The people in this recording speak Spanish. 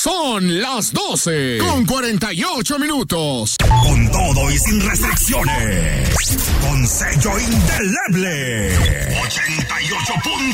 Son las 12:48. Con todo y sin restricciones. Con sello indeleble. 88.